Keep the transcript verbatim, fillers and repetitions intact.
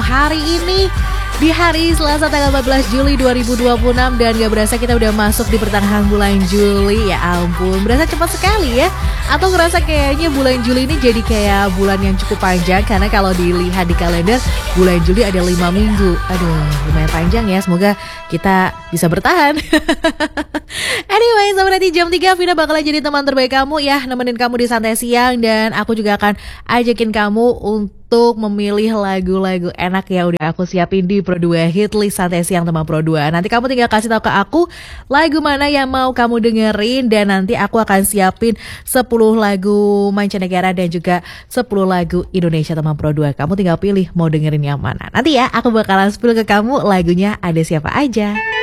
hari ini di hari Selasa tanggal empat belas Juli dua ribu dua puluh enam. Dan gak berasa kita udah masuk di pertengahan bulan Juli. Ya ampun, berasa cepat sekali ya. Atau ngerasa kayaknya bulan Juli ini jadi kayak bulan yang cukup panjang. Karena kalau dilihat di kalender, bulan Juli ada lima minggu. Aduh, lumayan panjang ya. Semoga kita bisa bertahan. Anyway, sampai nanti jam tiga Vina bakalan jadi teman terbaik kamu ya, nemenin kamu di santai siang. Dan aku juga akan ajakin kamu untuk untuk memilih lagu-lagu enak yang udah aku siapin di Pro dua Hitlist Santai Siang teman Pro dua. Nanti kamu tinggal kasih tahu ke aku lagu mana yang mau kamu dengerin, dan nanti aku akan siapin sepuluh lagu mancanegara dan juga sepuluh lagu Indonesia teman Pro dua. Kamu tinggal pilih mau dengerin yang mana. Nanti ya aku bakalan spill ke kamu lagunya ada siapa aja.